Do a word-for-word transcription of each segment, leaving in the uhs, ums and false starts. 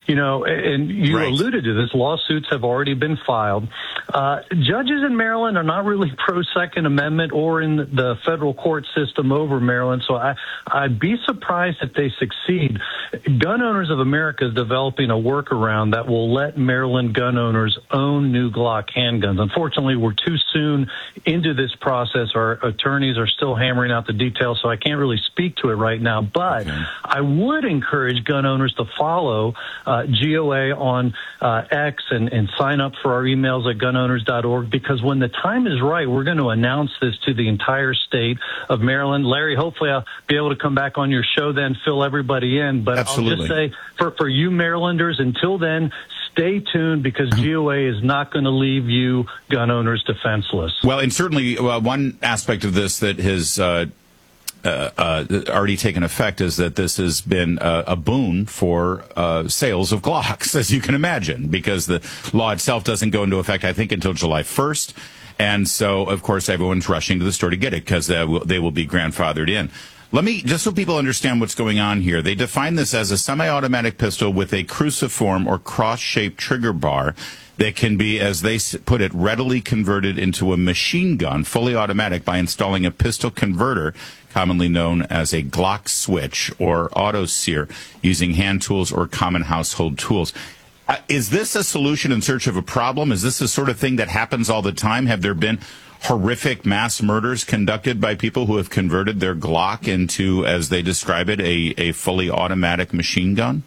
you know, and you Right. alluded to this, lawsuits have already been filed. Uh, judges in Maryland are not really pro-Second Amendment or in the federal court system over Maryland, so I, I'd be surprised if they succeed. Gun Owners of America is developing a workaround that will let Maryland gun owners own new Glock handguns. Unfortunately, we're too soon into this process. Our attorneys are still hammering out the details, so I can't really speak to it right now. But Okay. I would encourage gun owners to follow uh, G O A on uh, X and, and sign up for our emails at gun owners dot org, because when the time is right, we're going to announce this to the entire state of Maryland. Larry, hopefully I'll be able to come back on your show then, fill everybody in. But Absolutely. I'll just say, for, for you Marylanders, until then, stay tuned, because G O A is not going to leave you gun owners defenseless. Well, and certainly uh, one aspect of this that has uh, uh, uh, already taken effect is that this has been uh, a boon for uh, sales of Glocks, as you can imagine, because the law itself doesn't go into effect, I think, until July first. And so, of course, everyone's rushing to the store to get it because uh, will, they will be grandfathered in. Let me, just so people understand what's going on here, they define this as a semi-automatic pistol with a cruciform or cross-shaped trigger bar that can be, as they put it, readily converted into a machine gun, fully automatic, by installing a pistol converter, commonly known as a Glock switch or auto sear, using hand tools or common household tools. Uh, is this a solution in search of a problem? Is this the sort of thing that happens all the time? Have there been horrific mass murders conducted by people who have converted their Glock into, as they describe it, a, a fully automatic machine gun?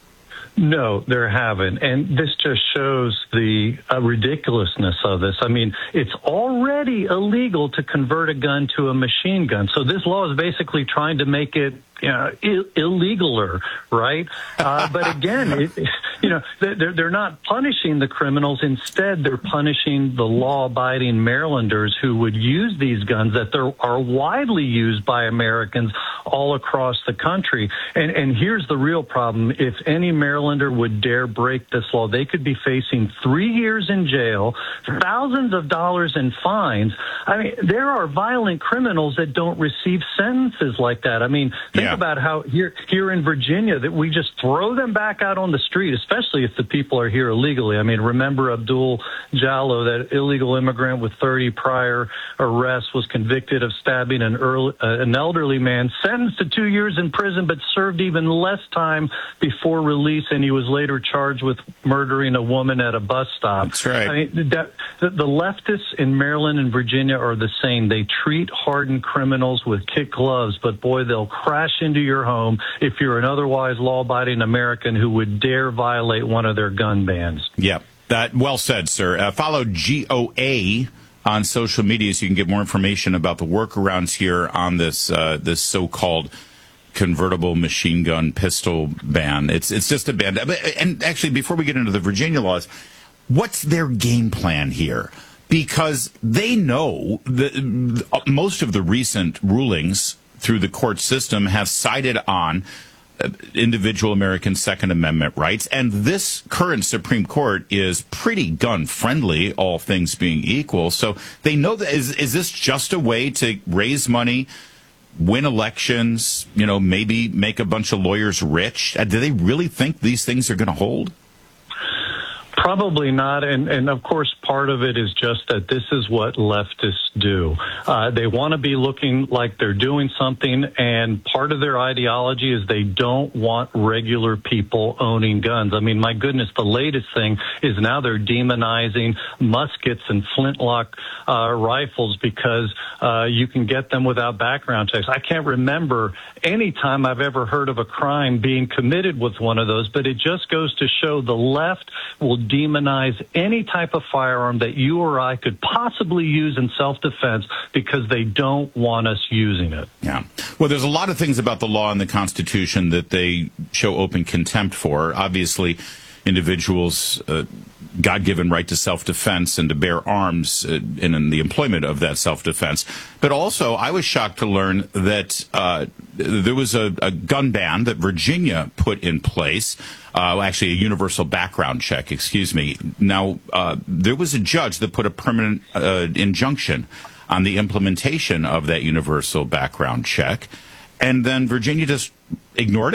No, there haven't. And this just shows the uh, ridiculousness of this. I mean, it's already illegal to convert a gun to a machine gun. So this law is basically trying to make it you know, Ill- illegaler, right? Uh, but again, it, you know, they're, they're not punishing the criminals. Instead, they're punishing the law-abiding Marylanders who would use these guns that are widely used by Americans all across the country. And, and here's the real problem. If any Marylander would dare break this law, they could be facing three years in jail, thousands of dollars in fines. I mean, there are violent criminals that don't receive sentences like that. I mean, think Yeah. about how here here in Virginia that we just throw them back out on the street, especially if the people are here illegally. I mean, remember Abdul Jallo, that illegal immigrant with thirty prior arrests, was convicted of stabbing an, early, uh, an elderly man, sentenced to two years in prison, but served even less time before release, and he was later charged with murdering a woman at a bus stop. That's right. I mean, that, the, the leftists in Maryland and Virginia are the same. They treat hardened criminals with kid gloves, but boy, they'll crash into your home if you're an otherwise law-abiding American who would dare violate one of their gun bans. Yep. That, well said, sir. Uh, follow G O A on social media so you can get more information about the workarounds here on this uh, this so-called convertible machine gun pistol ban. It's it's just a ban. And actually, before we get into the Virginia laws, what's their game plan here? Because they know that most of the recent rulings through the court system have sided on individual American Second Amendment rights, and this current Supreme Court is pretty gun-friendly, all things being equal. So they know that. Is, is this just a way to raise money, win elections, you know, maybe make a bunch of lawyers rich? Uh, do they really think these things are going to hold? Probably not, and, and of course part of it is just that this is what leftists do. Uh, they want to be looking like they're doing something, and part of their ideology is they don't want regular people owning guns. I mean, my goodness, the latest thing is now they're demonizing muskets and flintlock uh, rifles because uh, you can get them without background checks. I can't remember any time I've ever heard of a crime being committed with one of those, but it just goes to show the left will demonize any type of firearm that you or I could possibly use in self-defense because they don't want us using it. Yeah. Well, there's a lot of things about the law and the Constitution that they show open contempt for. Obviously, individuals' uh, God-given right to self-defense and to bear arms uh, in, in the employment of that self-defense. But also, I was shocked to learn that uh, there was a, a gun ban that Virginia put in place. Uh, actually, a universal background check, excuse me. Now, uh, there was a judge that put a permanent uh, injunction on the implementation of that universal background check, and then Virginia just ignored it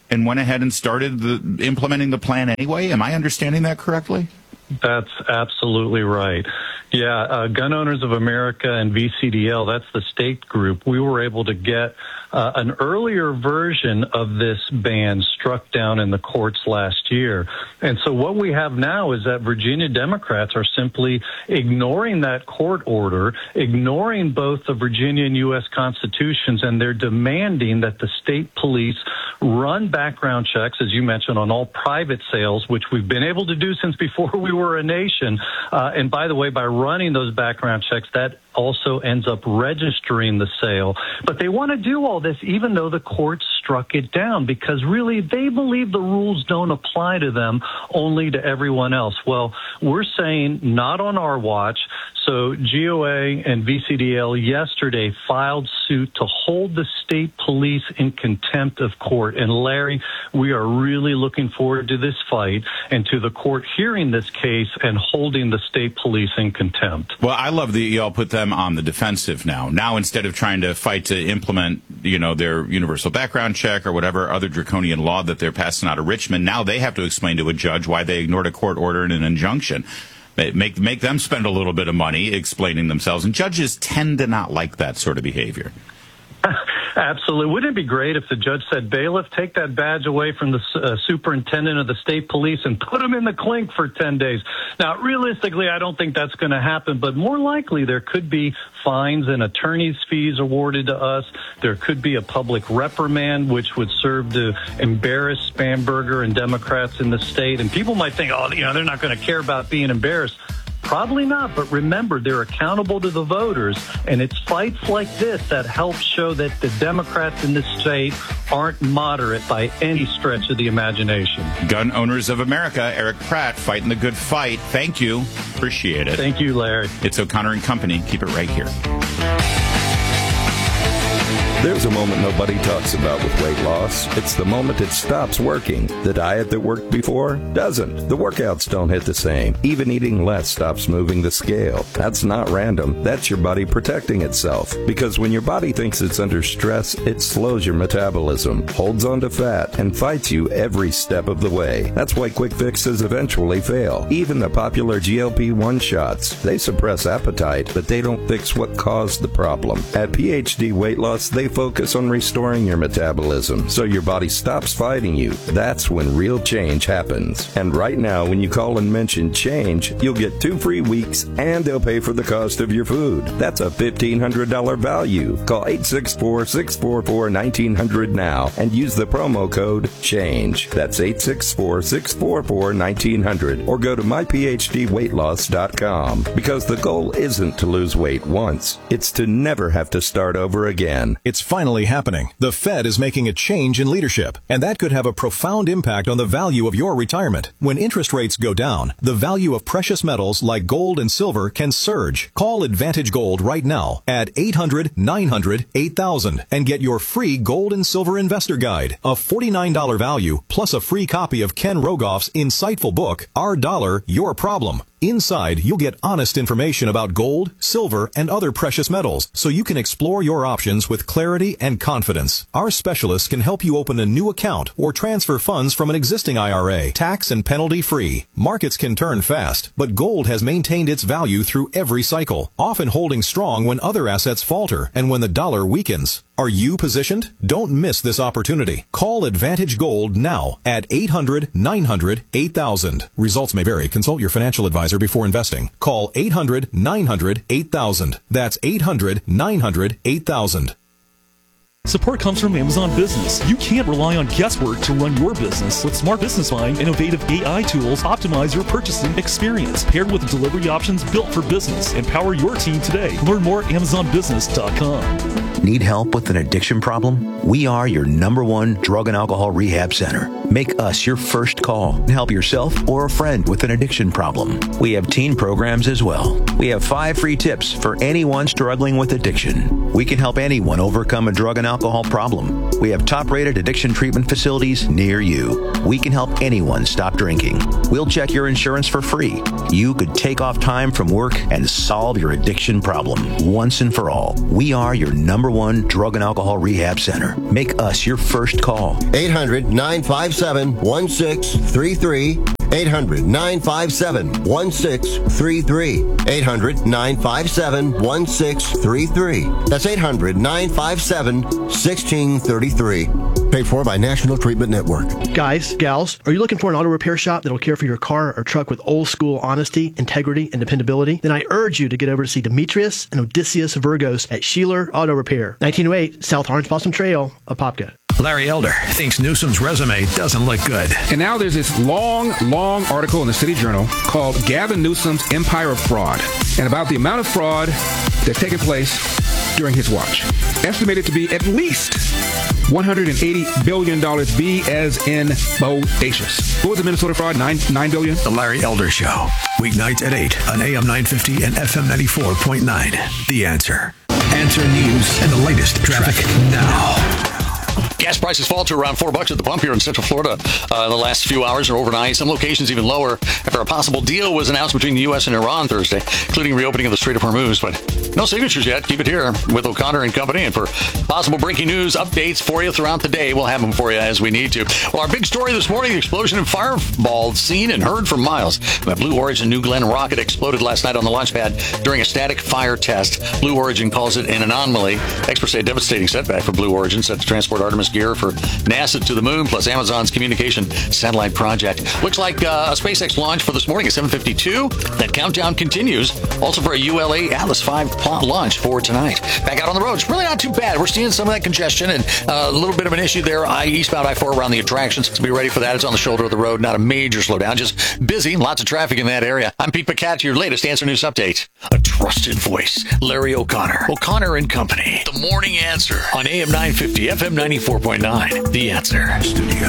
and went ahead and started the, implementing the plan anyway. Am I understanding that correctly? That's absolutely right. Yeah, uh, Gun Owners of America and V C D L, that's the state group, we were able to get uh, an earlier version of this ban struck down in the courts last year. And so what we have now is that Virginia Democrats are simply ignoring that court order, ignoring both the Virginia and U S constitutions, and they're demanding that the state police run background checks, as you mentioned, on all private sales, which we've been able to do since before we were a nation. Uh, and by the way, by running those background checks, that also ends up registering the sale. But they want to do all this even though the court struck it down, because really they believe the rules don't apply to them, only to everyone else. Well, we're saying not on our watch. So G O A and V C D L yesterday filed suit to hold the state police in contempt of court. And Larry, we are really looking forward to this fight and to the court hearing this case and holding the state police in contempt. Well, I love that y'all put them on the defensive now. Now, instead of trying to fight to implement, you know, their universal background check or whatever other draconian law that they're passing out of Richmond, now they have to explain to a judge why they ignored a court order and an injunction. Make make them spend a little bit of money explaining themselves. And judges tend to not like that sort of behavior. Absolutely. Wouldn't it be great if the judge said, bailiff, take that badge away from the uh, superintendent of the state police and put him in the clink for ten days? Now, realistically, I don't think that's going to happen, but more likely there could be fines and attorney's fees awarded to us. There could be a public reprimand, which would serve to embarrass Spanberger and Democrats in the state. And people might think, oh, you know, they're not going to care about being embarrassed. Probably not, but remember, they're accountable to the voters, and it's fights like this that help show that the Democrats in this state aren't moderate by any stretch of the imagination. Gun Owners of America, Eric Pratt, fighting the good fight. Thank you. Appreciate it. Thank you, Larry. It's O'Connor and Company. Keep it right here. There's a moment nobody talks about with weight loss. It's the moment it stops working. The diet that worked before doesn't. The workouts don't hit the same. Even eating less stops moving the scale. That's not random. That's your body protecting itself. Because when your body thinks it's under stress, it slows your metabolism, holds on to fat, and fights you every step of the way. That's why quick fixes eventually fail. Even the popular G L P one shots. They suppress appetite, but they don't fix what caused the problem. At P H D Weight Loss, they focus on restoring your metabolism so your body stops fighting you. That's when real change happens. And right now, when you call and mention change, you'll get two free weeks and they'll pay for the cost of your food. That's a fifteen hundred dollars value. Call eight six four, six four four, one nine zero zero now and use the promo code CHANGE. That's eight six four, six four four, one nine zero zero or go to my p h d weight loss dot com, because the goal isn't to lose weight once. It's to never have to start over again. It's finally happening. The Fed is making a change in leadership, and that could have a profound impact on the value of your retirement. When interest rates go down, the value of precious metals like gold and silver can surge. Call Advantage Gold right now at eight hundred, nine hundred, eight thousand and get your free gold and silver investor guide, a forty-nine dollars value, plus a free copy of Ken Rogoff's insightful book, Our Dollar, Your Problem. Inside, you'll get honest information about gold, silver, and other precious metals, so you can explore your options with clarity and confidence. Our specialists can help you open a new account or transfer funds from an existing I R A, tax and penalty free. Markets can turn fast, but gold has maintained its value through every cycle, often holding strong when other assets falter and when the dollar weakens. Are you positioned? Don't miss this opportunity. Call Advantage Gold now at eight hundred, nine hundred, eight thousand. Results may vary. Consult your financial advisor before investing. Call eight hundred, nine hundred, eight thousand. That's eight hundred, nine hundred, eight thousand. Support comes from Amazon Business. You can't rely on guesswork to run your business. With smart business buying, innovative A I tools optimize your purchasing experience, paired with delivery options built for business. Empower your team today. Learn more at amazon business dot com. Need help with an addiction problem? We are your number one drug and alcohol rehab center. Make us your first call and help yourself or a friend with an addiction problem. We have teen programs as well. We have five free tips for anyone struggling with addiction. We can help anyone overcome a drug and alcohol problem. We have top-rated addiction treatment facilities near you. We can help anyone stop drinking. We'll check your insurance for free. You could take off time from work and solve your addiction problem once and for all. We are your number one one drug and alcohol rehab center. Make us your first call. eight hundred, nine five seven, one six three three. eight hundred, nine five seven, one six three three. eight hundred, nine five seven, one six three three. That's eight hundred, nine five seven, one six three three. Paid for by National Treatment Network. Guys, gals, are you looking for an auto repair shop that'll care for your car or truck with old school honesty, integrity, and dependability? Then I urge you to get over to see Demetrius and Odysseus Virgos at Sheeler Auto Repair, nineteen oh eight South Orange Blossom Trail, Apopka. Larry Elder thinks Newsom's resume doesn't look good. And now there's this long, long article in the City Journal called Gavin Newsom's Empire of Fraud, and about the amount of fraud that's taken place during his watch. Estimated to be at least one hundred eighty billion dollars, B as in bodacious. What was the Minnesota fraud? Nine, nine billion? The Larry Elder Show. Weeknights at eight on A M nine fifty and F M ninety-four point nine. The Answer. Answer News and the latest traffic, traffic now. Gas prices fall to around four bucks at the pump here in Central Florida uh, in the last few hours or overnight. Some locations even lower after a possible deal was announced between the U S and Iran Thursday, including reopening of the Strait of Hormuz. But no signatures yet. Keep it here with O'Connor and Company. And for possible breaking news updates for you throughout the day, we'll have them for you as we need to. Well, our big story this morning, the explosion and fireball seen and heard from miles. The Blue Origin New Glenn rocket exploded last night on the launch pad during a static fire test. Blue Origin calls it an anomaly. Experts say a devastating setback for Blue Origin, set to transport Artemis gear for NASA to the moon, plus Amazon's communication satellite project. Looks like uh, a SpaceX launch for this morning at seven fifty-two. That countdown continues. Also for a U L A Atlas five launch for tonight. Back out on the roads. Really not too bad. We're seeing some of that congestion and uh, a little bit of an issue there. I eastbound I four around the attractions. So be ready for that. It's on the shoulder of the road. Not a major slowdown. Just busy. Lots of traffic in that area. I'm Pete Pacat, your latest Answer News update. A trusted voice. Larry O'Connor. O'Connor and Company. The Morning Answer on A M nine fifty, F M ninety-four point nine. The Answer Studio.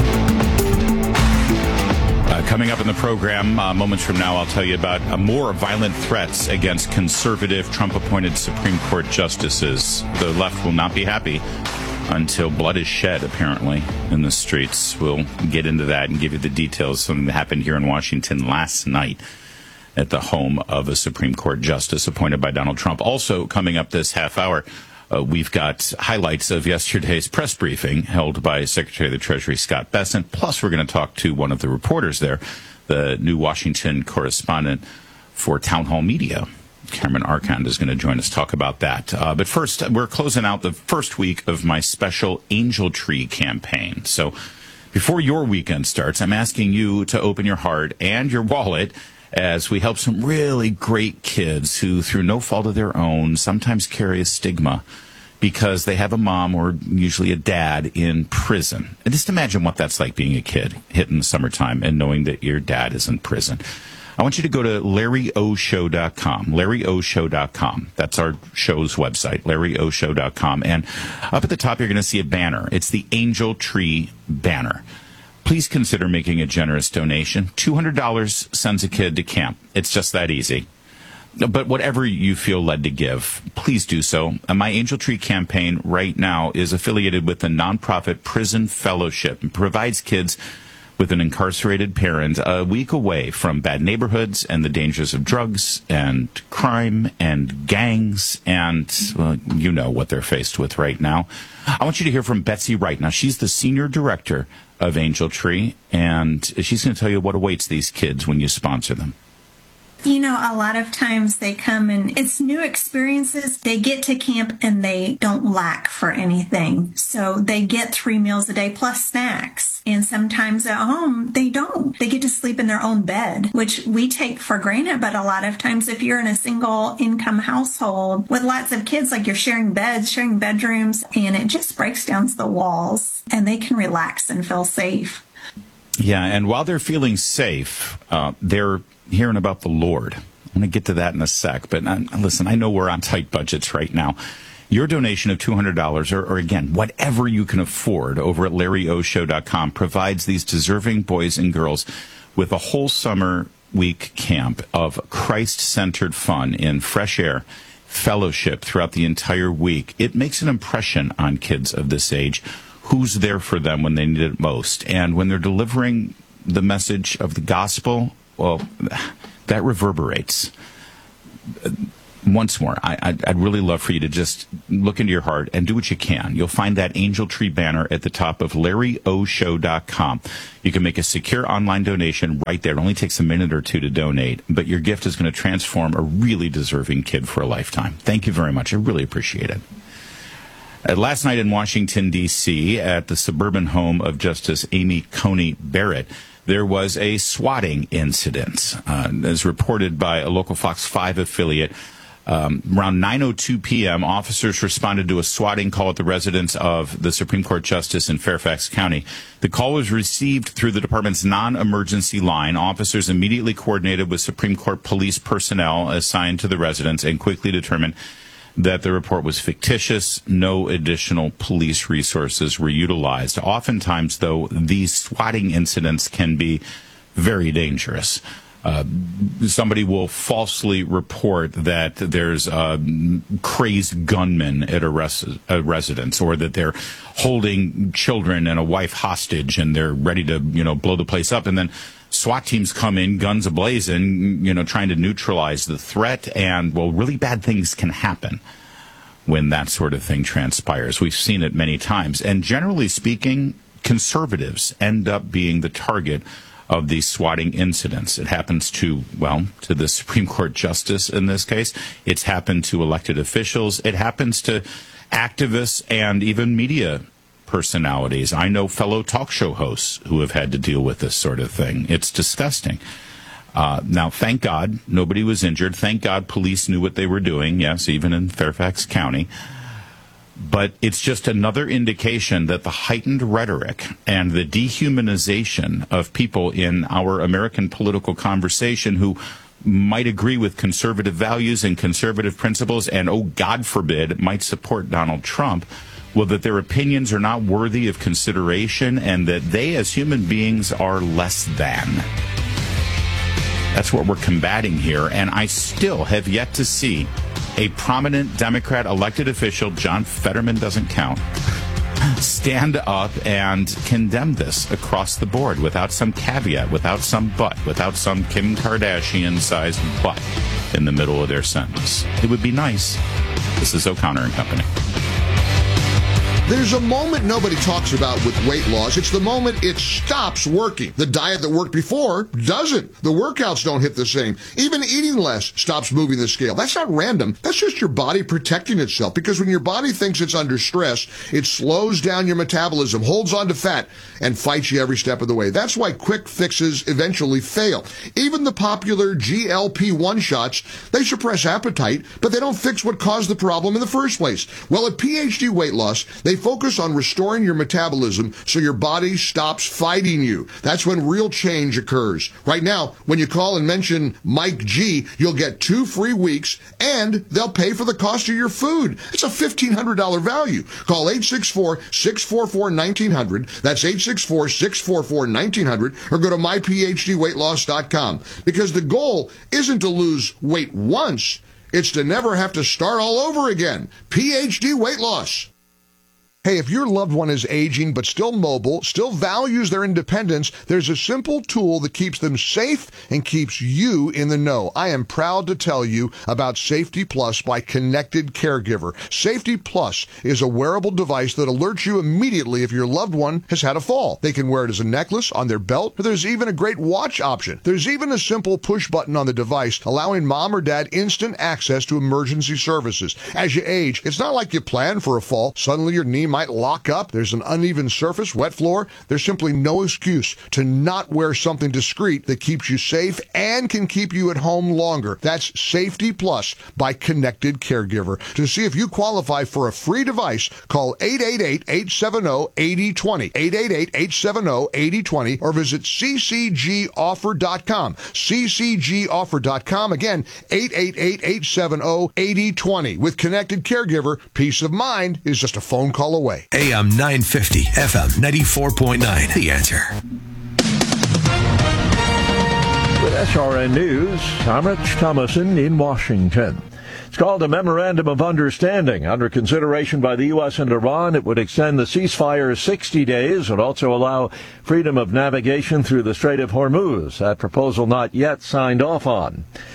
Uh, coming up in the program, uh, moments from now, I'll tell you about uh, more violent threats against conservative Trump-appointed Supreme Court justices. The left will not be happy until blood is shed, apparently, in the streets. We'll get into that and give you the details. Something that happened here in Washington last night at the home of a Supreme Court justice appointed by Donald Trump. Also, coming up this half hour, Uh, we've got highlights of yesterday's press briefing held by Secretary of the Treasury Scott Bessent. Plus, we're going to talk to one of the reporters there, the new Washington correspondent for Town Hall Media. Cameron Arcand is going to join us to talk about that. Uh, but first, we're closing out the first week of my special Angel Tree campaign. So before your weekend starts, I'm asking you to open your heart and your wallet as we help some really great kids who, through no fault of their own, sometimes carry a stigma because they have a mom or usually a dad in prison. And just imagine what that's like being a kid hit in the summertime and knowing that your dad is in prison. I want you to go to larry o show dot com, larry o show dot com. That's our show's website, larry o show dot com. And up at the top, you're going to see a banner. It's the Angel Tree banner. Please consider making a generous donation. two hundred dollars sends a kid to camp. It's just that easy. But whatever you feel led to give, please do so. And my Angel Tree campaign right now is affiliated with the nonprofit Prison Fellowship and provides kids with an incarcerated parent a week away from bad neighborhoods and the dangers of drugs and crime and gangs and, well, you know what they're faced with right now. I want you to hear from Betsy Wright. Now, she's the senior director of Angel Tree, and she's going to tell you what awaits these kids when you sponsor them. You know, a lot of times they come and it's new experiences. They get to camp and they don't lack for anything. So they get three meals a day plus snacks. And sometimes at home, they don't. They get to sleep in their own bed, which we take for granted. But a lot of times if you're in a single income household with lots of kids, like you're sharing beds, sharing bedrooms, and it just breaks down the walls and they can relax and feel safe. Yeah, and while they're feeling safe, uh, they're hearing about the Lord. I'm going to get to that in a sec. But uh, listen, I know we're on tight budgets right now. Your donation of two hundred dollars, or, or again, whatever you can afford over at larry o show dot com, provides these deserving boys and girls with a whole summer week camp of Christ-centered fun in fresh air, fellowship throughout the entire week. It makes an impression on kids of this age. Who's there for them when they need it most? And when they're delivering the message of the gospel, well, that reverberates. once more, I, I'd, I'd really love for you to just look into your heart and do what you can. You'll find that Angel Tree banner at the top of Larry O Show dot com. You can make a secure online donation right there. It only takes a minute or two to donate, but your gift is going to transform a really deserving kid for a lifetime. Thank you very much. I really appreciate it. Uh, last night in Washington, D C, at the suburban home of Justice Amy Coney Barrett, there was a swatting incident. Uh, as reported by a local Fox five affiliate, um, around nine oh two p.m., officers responded to a swatting call at the residence of the Supreme Court Justice in Fairfax County. The call was received through the department's non-emergency line. Officers immediately coordinated with Supreme Court police personnel assigned to the residence and quickly determined that the report was fictitious. No additional police resources were utilized. Oftentimes, though, these swatting incidents can be very dangerous. Uh, somebody will falsely report that there's a crazed gunman at a, res- a residence, or that they're holding children and a wife hostage and they're ready to, you know, blow the place up. And then SWAT teams come in, guns ablazing, you know, trying to neutralize the threat, and, well, really bad things can happen when that sort of thing transpires. We've seen it many times. And generally speaking, conservatives end up being the target of these swatting incidents. It happens to, well, to the Supreme Court justice in this case. It's happened to elected officials. It happens to activists and even media personalities. I know fellow talk show hosts who have had to deal with this sort of thing. It's disgusting. Uh, now, thank God nobody was injured. Thank God police knew what they were doing. Yes, even in Fairfax County. But it's just another indication that the heightened rhetoric and the dehumanization of people in our American political conversation who might agree with conservative values and conservative principles and, oh, God forbid, might support Donald Trump, well, that their opinions are not worthy of consideration and that they, as human beings, are less than. That's what we're combating here, and I still have yet to see a prominent Democrat elected official, John Fetterman doesn't count, stand up and condemn this across the board without some caveat, without some but, without some Kim Kardashian-sized but in the middle of their sentence. It would be nice. This is O'Connor and Company. There's a moment nobody talks about with weight loss. It's the moment it stops working. The diet that worked before doesn't. The workouts don't hit the same. Even eating less stops moving the scale. That's not random. That's just your body protecting itself. Because when your body thinks it's under stress, it slows down your metabolism, holds on to fat, and fights you every step of the way. That's why quick fixes eventually fail. Even the popular G L P one shots, they suppress appetite, but they don't fix what caused the problem in the first place. Well, at P H D Weight Loss, they They focus on restoring your metabolism so your body stops fighting you. That's when real change occurs. Right now, when you call and mention Mike G, you'll get two free weeks and they'll pay for the cost of your food. It's a fifteen hundred dollars value. Call eight six four, six four four, one nine zero zero. That's eight six four, six four four, one nine zero zero, or go to my p h d weight loss dot com. Because the goal isn't to lose weight once, it's to never have to start all over again. P H D Weight Loss. Hey, if your loved one is aging but still mobile, still values their independence, there's a simple tool that keeps them safe and keeps you in the know. I am proud to tell you about Safety Plus by Connected Caregiver. Safety Plus is a wearable device that alerts you immediately if your loved one has had a fall. They can wear it as a necklace, on their belt, or there's even a great watch option. There's even a simple push button on the device allowing mom or dad instant access to emergency services. As you age, it's not like you plan for a fall. Suddenly your knee might lock up, there's an uneven surface, wet floor. There's simply no excuse to not wear something discreet that keeps you safe and can keep you at home longer. That's Safety Plus by Connected Caregiver. To see if you qualify for a free device, call eight eight eight, eight seven zero, eight zero two zero, eight eight eight, eight seven zero, eight zero two zero, or visit c c g offer dot com, c c g offer dot com. Again, eight eight eight, eight seven zero, eight zero two zero. With Connected Caregiver, peace of mind is just a phone call away. A M nine fifty, F M ninety-four point nine. The Answer. With S R N News, I'm Rich Thomason in Washington. It's called a Memorandum of Understanding. Under consideration by the U S and Iran, it would extend the ceasefire sixty days and also allow freedom of navigation through the Strait of Hormuz. That proposal not yet signed off on.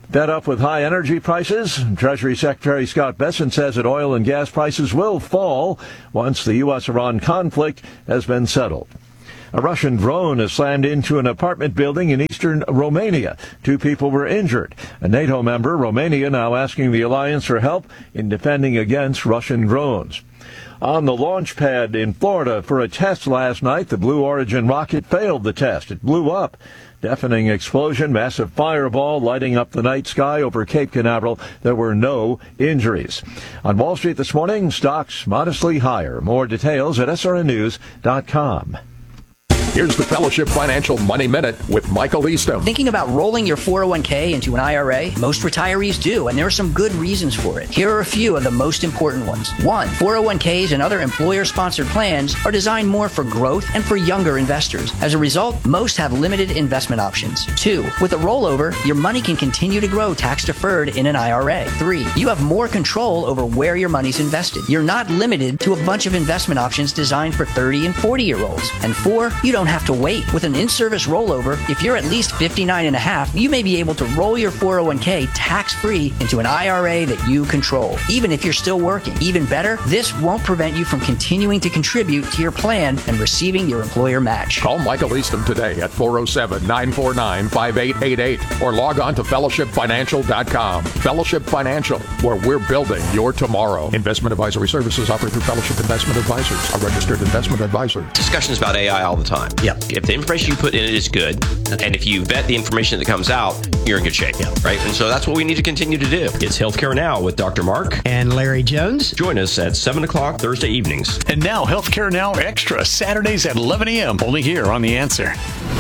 Fed up with high energy prices, Treasury Secretary Scott Bessent says that oil and gas prices will fall once the U S Iran conflict has been settled. A Russian drone has slammed into an apartment building in eastern Romania. Two people were injured. A NATO member, Romania, now asking the alliance for help in defending against Russian drones. On the launch pad in Florida for a test last night, the Blue Origin rocket failed the test. It blew up. Deafening explosion, massive fireball lighting up the night sky over Cape Canaveral. There were no injuries. On Wall Street this morning, stocks modestly higher. More details at S R N news dot com. Here's the Fellowship Financial Money Minute with Michael Easton. Thinking about rolling your four oh one k into an I R A? Most retirees do, and there are some good reasons for it. Here are a few of the most important ones. One, four oh one k's and other employer-sponsored plans are designed more for growth and for younger investors. As a result, most have limited investment options. Two, with a rollover, your money can continue to grow tax-deferred in an I R A. Three, you have more control over where your money's invested. You're not limited to a bunch of investment options designed for thirty and forty-year-olds. And four, you don't have to wait. With an in-service rollover, if you're at least fifty-nine and a half, you may be able to roll your four oh one k tax-free into an I R A that you control, even if you're still working. Even better, this won't prevent you from continuing to contribute to your plan and receiving your employer match. Call Michael Easton today at four oh seven, nine four nine, five eight eight eight or log on to fellowship financial dot com. Fellowship Financial, where we're building your tomorrow. Investment advisory services offered through Fellowship Investment Advisors, a registered investment advisor. Discussions about A I all the time. Yeah. If the information you put in it is good, and if you vet the information that comes out, you're in good shape, yeah. Right? And so that's what we need to continue to do. It's Healthcare Now with Doctor Mark and Larry Jones. Join us at seven o'clock Thursday evenings. And now Healthcare Now Extra, Saturdays at eleven a.m. only here on The Answer.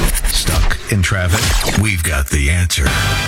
Stuck in traffic? We've got the answer.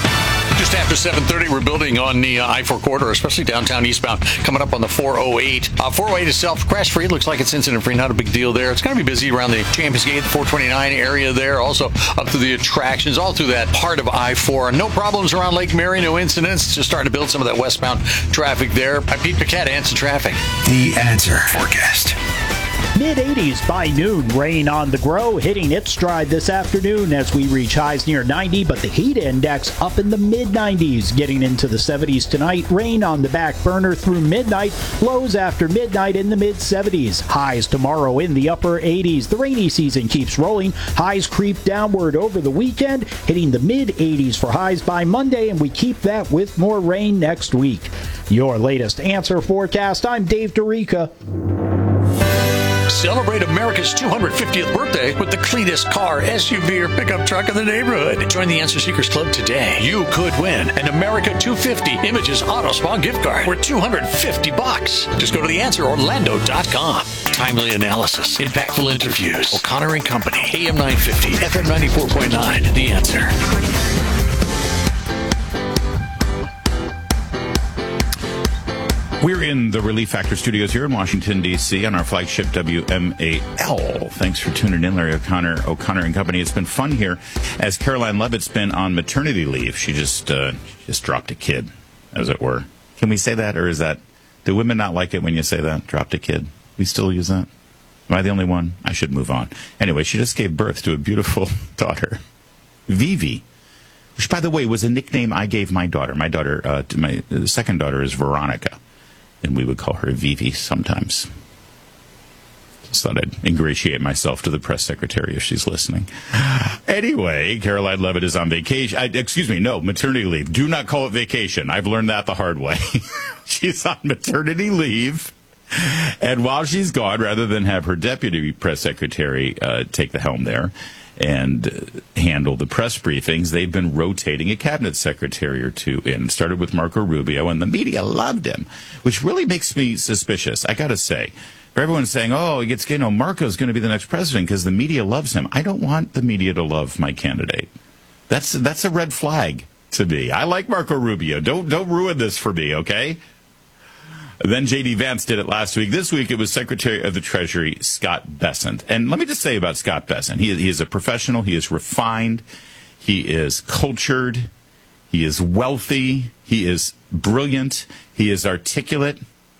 Just after seven thirty, we're building on the uh, I four corridor, especially downtown eastbound, coming up on the four oh eight. Uh, four oh eight itself, crash-free. Looks like it's incident-free. Not a big deal there. It's going to be busy around the Champions Gate, the four twenty-nine area there. Also up through the attractions, all through that part of I four. No problems around Lake Mary. No incidents. Just starting to build some of that westbound traffic there. I'm Pete Paquette, Answer Traffic. The Answer Forecast. mid eighties by noon. Rain on the grow, hitting its stride this afternoon as we reach highs near ninety, but the heat index up in the mid nineties. Getting into the seventies tonight. Rain on the back burner through midnight. Lows after midnight in the mid seventies. Highs tomorrow in the upper eighties. The rainy season keeps rolling. Highs creep downward over the weekend, hitting the mid eighties for highs by Monday, and we keep that with more rain next week. Your latest Answer forecast. I'm Dave DeRica. Celebrate America's two hundred fiftieth birthday with the cleanest car, S U V, or pickup truck in the neighborhood. Join the Answer Seekers Club today. You could win an America two fifty Images Auto Spa gift card worth two hundred fifty bucks. Just go to the answer orlando dot com. Timely analysis, impactful interviews. O'Connor and Company, A M nine fifty, F M ninety-four point nine. The Answer. We're in the Relief Factor studios here in Washington, D C on our flagship W M A L. Thanks for tuning in, Larry O'Connor, O'Connor and Company. It's been fun here as Caroline Levitt's been on maternity leave. She just uh, just dropped a kid, as it were. Can we say that, or is that, do women not like it when you say that? Dropped a kid. We still use that? Am I the only one? I should move on. Anyway, she just gave birth to a beautiful daughter, Vivi, which, by the way, was a nickname I gave my daughter. My daughter, uh, my second daughter is Veronica. And we would call her Vivi sometimes. Just thought I'd ingratiate myself to the press secretary if she's listening. Anyway, Caroline Levitt is on vacation. I, excuse me, no, maternity leave. Do not call it vacation. I've learned that the hard way. She's on maternity leave. And while she's gone, rather than have her deputy press secretary uh, take the helm there and handle the press briefings, they've been rotating a cabinet secretary or two in. It started with Marco Rubio, and the media loved him, which really makes me suspicious. I got to say, for everyone saying, oh, he gets, you know, Marco's going to be the next president because the media loves him. I don't want the media to love my candidate. That's that's a red flag to me. I like Marco Rubio. Don't don't ruin this for me, okay? Then J D. Vance did it last week. This week, it was Secretary of the Treasury, Scott Bessent. And let me just say about Scott Bessent, he, he is a professional. He is refined. He is cultured. He is wealthy. He is brilliant. He is articulate.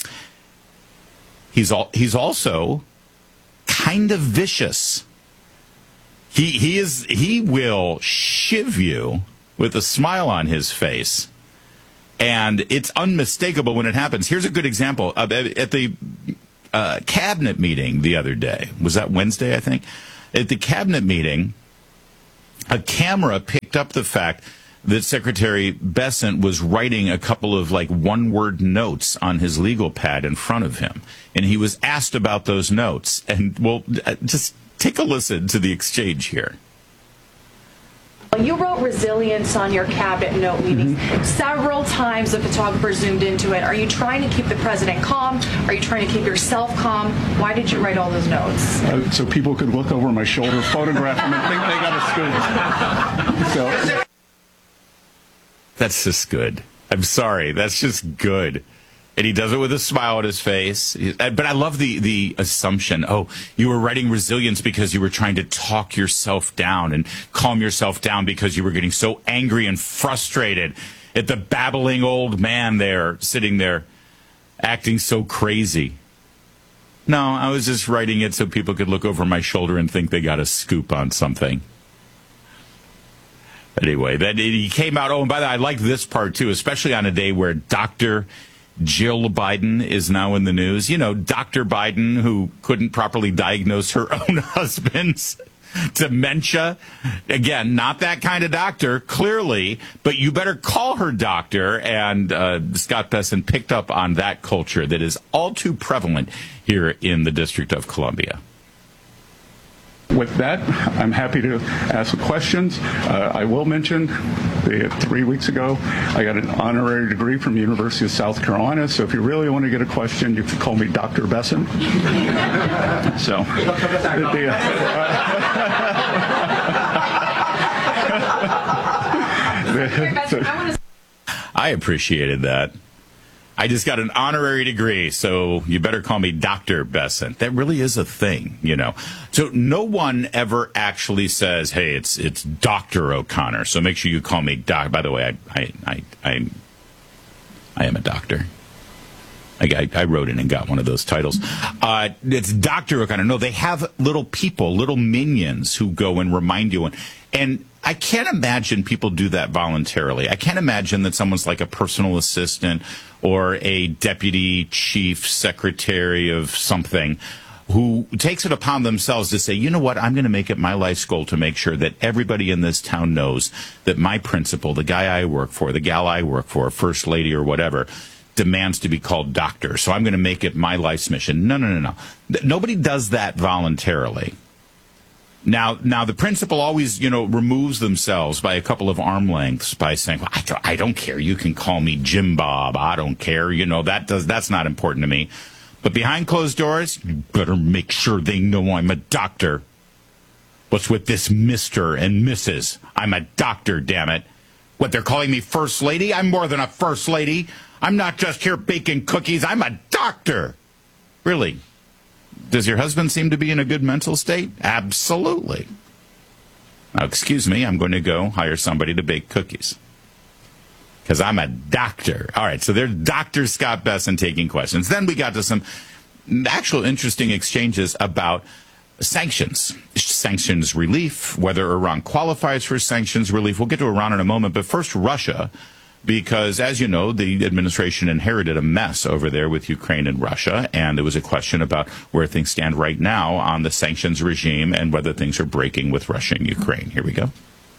He's all, he's also kind of vicious. He he is he will shiv you with a smile on his face. And it's unmistakable when it happens. Here's a good example. Uh, at the uh, cabinet meeting the other day, was that Wednesday, I think? At the cabinet meeting, a camera picked up the fact that Secretary Bessent was writing a couple of like one-word notes on his legal pad in front of him. And he was asked about those notes. And, well, just take a listen to the exchange here. You wrote resilience on your cabinet note meetings. Mm-hmm. Several times the photographer zoomed into it. Are you trying to keep the president calm? Are you trying to keep yourself calm? Why did you write all those notes? Uh, so people could look over my shoulder, photograph them, and think they got a scoop. So. That's just good. I'm sorry. That's just good. And he does it with a smile on his face. But I love the, the assumption, oh, you were writing resilience because you were trying to talk yourself down and calm yourself down because you were getting so angry and frustrated at the babbling old man there, sitting there, acting so crazy. No, I was just writing it so people could look over my shoulder and think they got a scoop on something. Anyway, that he came out. Oh, and by the way, I like this part, too, especially on a day where Doctor Jill Biden is now in the news. You know, Doctor Biden, who couldn't properly diagnose her own husband's dementia. Again, not that kind of doctor, clearly, but you better call her doctor. And uh, Scott Bessent picked up on that culture that is all too prevalent here in the District of Columbia. With that, I'm happy to ask questions. Uh, I will mention that three weeks ago, I got an honorary degree from the University of South Carolina. So if you really want to get a question, you can call me Doctor Bessent. So, the, uh, so I appreciated that. I just got an honorary degree, so you better call me Doctor Bessent. That really is a thing, you know. So no one ever actually says, hey, it's it's Doctor O'Connor, so make sure you call me Doc. By the way, I I I I, I am a doctor. I, I wrote in and got one of those titles. Uh, it's Doctor O'Connor. No, they have little people, little minions who go and remind you. And, and I can't imagine people do that voluntarily. I can't imagine that someone's like a personal assistant or a deputy chief secretary of something who takes it upon themselves to say, you know what, I'm going to make it my life's goal to make sure that everybody in this town knows that my principal, the guy I work for, the gal I work for, first lady or whatever, demands to be called doctor. So I'm going to make it my life's mission. No, no, no, no. Nobody does that voluntarily. Now, now the principal always, you know, removes themselves by a couple of arm lengths by saying, well, I, don't, I don't care. You can call me Jim Bob. I don't care. You know, that does, that's not important to me. But behind closed doors, you better make sure they know I'm a doctor. What's with this Mister and Missus? I'm a doctor, damn it. What, they're calling me First Lady? I'm more than a First Lady. I'm not just here baking cookies. I'm a doctor. Really? Does your husband seem to be in a good mental state? Absolutely. Now, excuse me, I'm going to go hire somebody to bake cookies. Because I'm a doctor. All right, so there's Doctor Scott Bessent taking questions. Then we got to some actual interesting exchanges about sanctions, sanctions relief, whether Iran qualifies for sanctions relief. We'll get to Iran in a moment, but first Russia, because as you know, the administration inherited a mess over there with Ukraine and Russia, and there was a question about where things stand right now on the sanctions regime and whether things are breaking with Russia and Ukraine. Here we go.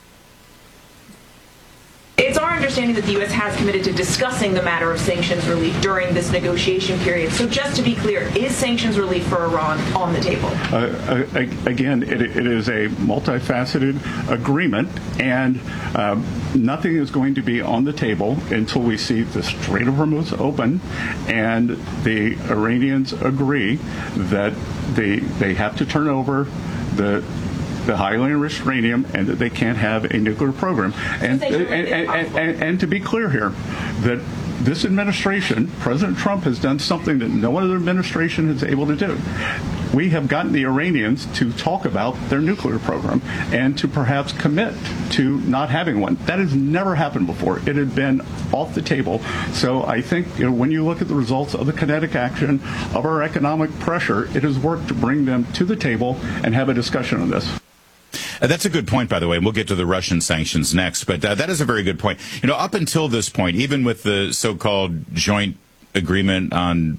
It's our understanding that the U S has committed to discussing the matter of sanctions relief during this negotiation period. So just to be clear, is sanctions relief for Iran on the table? Uh, again, it, it is a multifaceted agreement, and um, nothing is going to be on the table until we see the Strait of Hormuz open and the Iranians agree that they, they have to turn over the the highly enriched uranium, and that they can't have a nuclear program. And, and, and, and, and to be clear here, that this administration, President Trump, has done something that no other administration is able to do. We have gotten the Iranians to talk about their nuclear program and to perhaps commit to not having one. That has never happened before. It had been off the table. So I think, you know, when you look at the results of the kinetic action of our economic pressure, it has worked to bring them to the table and have a discussion on this. Uh, that's a good point, by the way, and we'll get to the Russian sanctions next, but uh, that is a very good point. You know, up until this point, even with the so-called joint agreement on,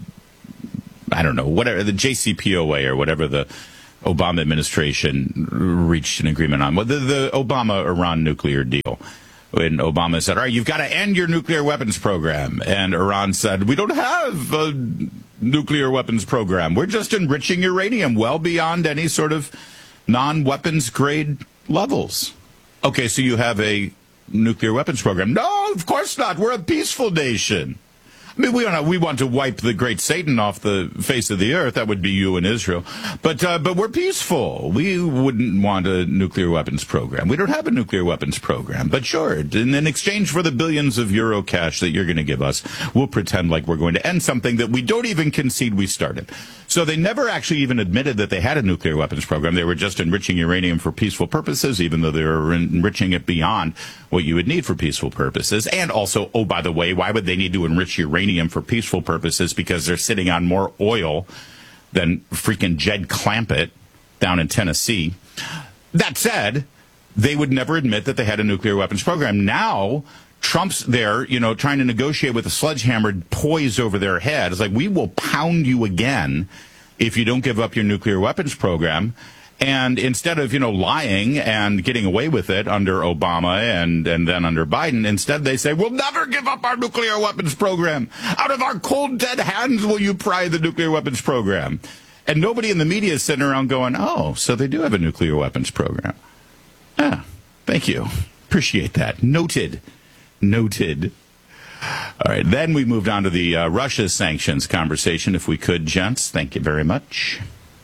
I don't know, whatever, the J C P O A or whatever the Obama administration reached an agreement on, well, the, the Obama-Iran nuclear deal, when Obama said, all right, you've got to end your nuclear weapons program, and Iran said, we don't have a nuclear weapons program. We're just enriching uranium well beyond any sort of non-weapons grade levels. Okay, so you have a nuclear weapons program. No, of course not. We're a peaceful nation. I mean, we want to, we want to wipe the great Satan off the face of the earth. That would be you and Israel. But uh, but we're peaceful. We wouldn't want a nuclear weapons program. We don't have a nuclear weapons program. But sure, and in exchange for the billions of euro cash that you're going to give us, we'll pretend like we're going to end something that we don't even concede we started. So they never actually even admitted that they had a nuclear weapons program. They were just enriching uranium for peaceful purposes, even though they were enriching it beyond what you would need for peaceful purposes. And also, oh, by the way, why would they need to enrich uranium for peaceful purposes? Because they're sitting on more oil than freaking Jed Clampett down in Tennessee. That said, they would never admit that they had a nuclear weapons program. Now, Trump's there, you know, trying to negotiate with a sledgehammer poised over their head. It's like, we will pound you again if you don't give up your nuclear weapons program. And instead of, you know, lying and getting away with it under Obama and, and then under Biden, instead they say, we'll never give up our nuclear weapons program. Out of our cold, dead hands will you pry the nuclear weapons program. And nobody in the media is sitting around going, oh, so they do have a nuclear weapons program. Ah, thank you. Appreciate that. Noted. Noted. All right, then we moved on to the uh, Russia sanctions conversation, if we could, gents. Thank you very much.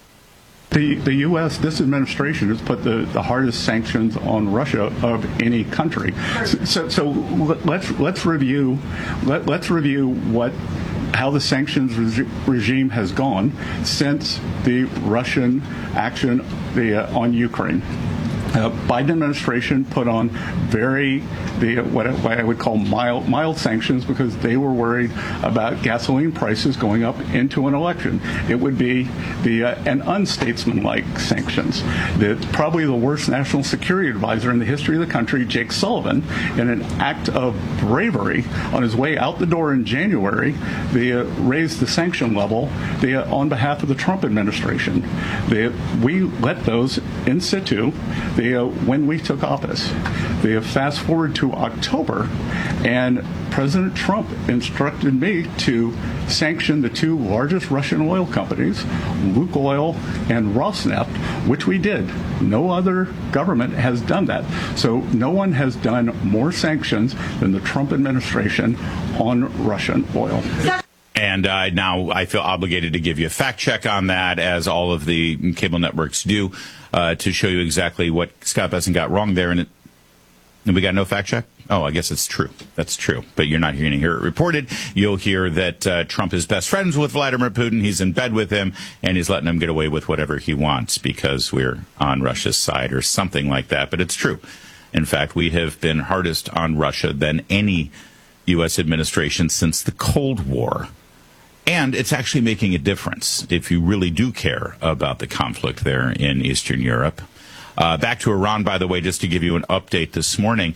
The the U S, this administration has put the, the hardest sanctions on Russia of any country. So so, so let's let's review let, let's review what how the sanctions regi- regime has gone since the Russian action the uh, on Ukraine. Uh, Biden administration put on very the what, what I would call mild mild sanctions because they were worried about gasoline prices going up into an election. It would be the uh, an unstatesmanlike sanctions. The, probably the worst national security advisor in the history of the country, Jake Sullivan, in an act of bravery on his way out the door in January, they uh, raised the sanction level they, uh, on behalf of the Trump administration. They, we let those in situ. They, uh, when we took office, they have fast forward to October, and President Trump instructed me to sanction the two largest Russian oil companies, Lukoil and Rosneft, which we did. No other government has done that. So no one has done more sanctions than the Trump administration on Russian oil. And uh, now I feel obligated to give you a fact check on that, as all of the cable networks do, uh, to show you exactly what Scott Besson got wrong there. And, it, and we got no fact check? Oh, I guess it's true. That's true. But you're not going to hear it reported. You'll hear that uh, Trump is best friends with Vladimir Putin. He's in bed with him, and he's letting him get away with whatever he wants because we're on Russia's side or something like that. But it's true. In fact, we have been hardest on Russia than any U S administration since the Cold War. And it's actually making a difference if you really do care about the conflict there in Eastern Europe. Uh, back to Iran, by the way, just to give you an update this morning.